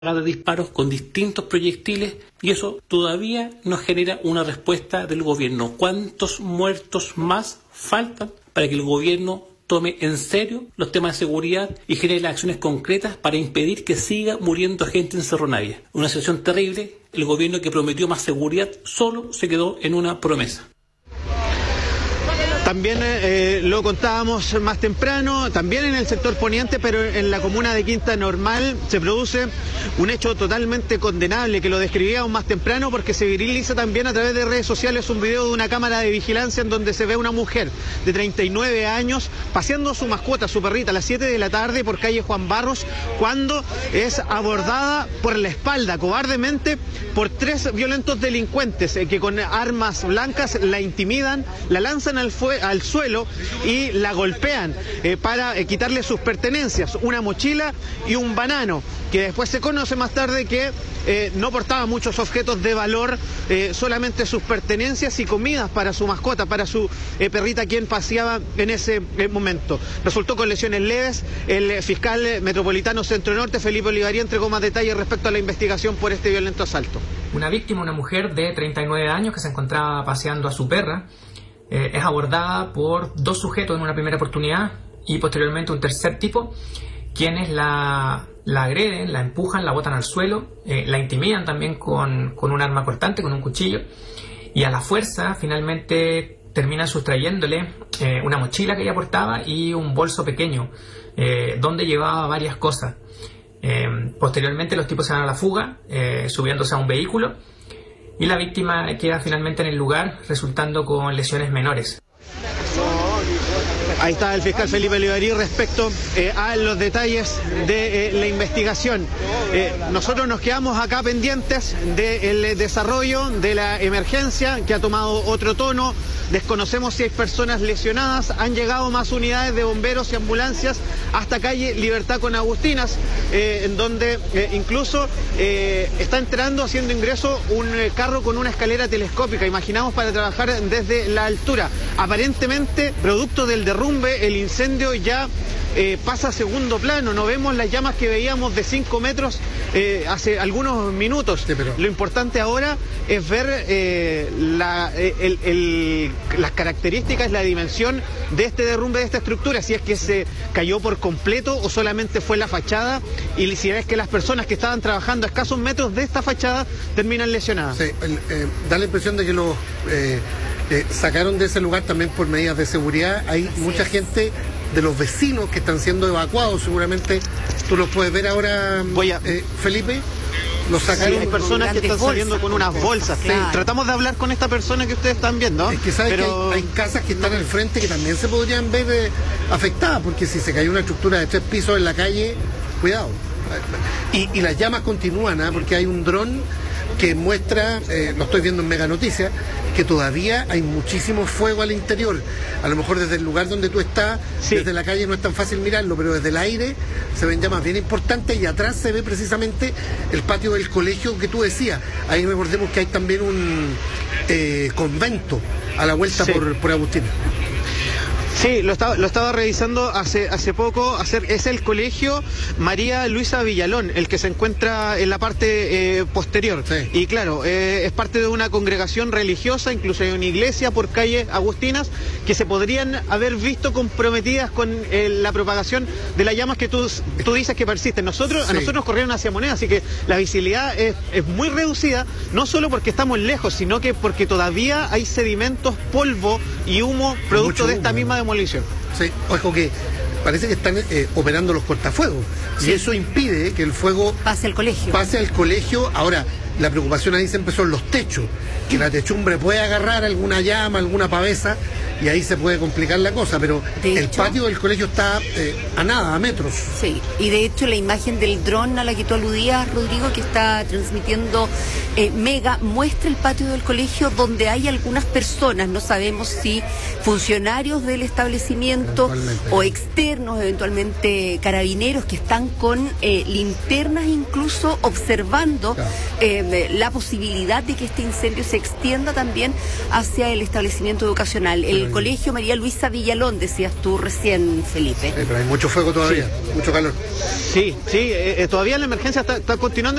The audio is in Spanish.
de disparos con distintos proyectiles y eso todavía no genera una respuesta del gobierno. ¿Cuántos muertos más faltan para que el gobierno tome en serio los temas de seguridad y genere acciones concretas para impedir que siga muriendo gente en Cerro Navia? Una situación terrible. El gobierno que prometió más seguridad solo se quedó en una promesa. También lo contábamos más temprano, también en el sector poniente, pero en la comuna de Quinta Normal se produce un hecho totalmente condenable que lo describíamos más temprano porque se viraliza también a través de redes sociales un video de una cámara de vigilancia en donde se ve una mujer de 39 años paseando su mascota, su perrita, a las 7 de la tarde por calle Juan Barros, cuando es abordada por la espalda cobardemente por 3 violentos delincuentes que con armas blancas la intimidan, la lanzan al suelo y la golpean para quitarle sus pertenencias, una mochila y un banano, que después se conoce más tarde que no portaba muchos objetos de valor, solamente sus pertenencias y comidas para su mascota, para su perrita, quien paseaba en ese momento. Resultó con lesiones leves. El fiscal metropolitano Centro Norte, Felipe Olivarí, entregó más detalles respecto a la investigación por este violento asalto. Una víctima, una mujer de 39 años que se encontraba paseando a su perra, es abordada por 2 sujetos en una primera oportunidad y posteriormente un tercer tipo, quienes la agreden, la empujan, la botan al suelo, la intimidan también con un arma cortante, con un cuchillo, y a la fuerza finalmente terminan sustrayéndole una mochila que ella portaba y un bolso pequeño donde llevaba varias cosas. Posteriormente los tipos se van a la fuga, subiéndose a un vehículo, y la víctima queda finalmente en el lugar, resultando con lesiones menores. Ahí está el fiscal Felipe Olivarí respecto a los detalles de la investigación. Nosotros nos quedamos acá pendientes del desarrollo de la emergencia, que ha tomado otro tono. Desconocemos si hay personas lesionadas. Han llegado más unidades de bomberos y ambulancias hasta calle Libertad con Agustinas, en donde incluso está entrando, haciendo ingreso, un carro con una escalera telescópica, imaginamos, para trabajar desde la altura. Aparentemente, producto del derrumbe, el incendio ya pasa a segundo plano. No vemos las llamas que veíamos de 5 metros hace algunos minutos. Sí, pero... Lo importante ahora es ver las características, la dimensión de este derrumbe, de esta estructura, si es que se cayó por completo o solamente fue la fachada, y si es que las personas que estaban trabajando a escasos metros de esta fachada terminan lesionadas. Sí, da la impresión de que los sacaron de ese lugar también por medidas de seguridad. Hay mucha gente de los vecinos que están siendo evacuados, seguramente tú los puedes ver ahora, Felipe. Los sacaron. Sí, hay personas que están saliendo con unas bolsas. Claro. Sí, tratamos de hablar con esta persona que ustedes están viendo. Es que sabes que hay casas que están al frente que también se podrían ver afectadas, porque si se cayó una estructura de 3 pisos en la calle, cuidado. Y las llamas continúan, porque hay un dron que muestra, lo estoy viendo en Mega Noticias, que todavía hay muchísimo fuego al interior. A lo mejor desde el lugar donde tú estás, sí, desde la calle no es tan fácil mirarlo, pero desde el aire se ven llamas bien importantes, y atrás se ve precisamente el patio del colegio que tú decías. Ahí recordemos que hay también un convento a la vuelta, sí, por Agustín. Sí, lo estaba revisando hace poco. Es el colegio María Luisa Villalón, el que se encuentra en la parte posterior. Sí. Y claro, es parte de una congregación religiosa, incluso hay una iglesia por calle Agustinas, que se podrían haber visto comprometidas con la propagación de las llamas que tú dices que persisten. A nosotros nos corrieron hacia Moneda, así que la visibilidad es muy reducida, no solo porque estamos lejos, sino que porque todavía hay sedimentos, polvo y humo producto de esta misma demolición. Sí, ojo que parece que están operando los cortafuegos, sí, y eso impide que el fuego pase al colegio. Ahora, la preocupación ahí siempre son los techos, que la techumbre puede agarrar alguna llama, alguna pavesa, y ahí se puede complicar la cosa, pero el patio del colegio está a nada, a metros. Sí, y de hecho la imagen del dron a la que tú aludías, Rodrigo, que está transmitiendo Mega, muestra el patio del colegio donde hay algunas personas, no sabemos si funcionarios del establecimiento o externos, eventualmente carabineros, que están con linternas incluso observando, claro, la posibilidad de que este incendio se extienda también hacia el establecimiento educacional. El Colegio María Luisa Villalón, decías tú recién, Felipe. Pero hay mucho fuego todavía, mucho calor. Sí, todavía la emergencia está continuando.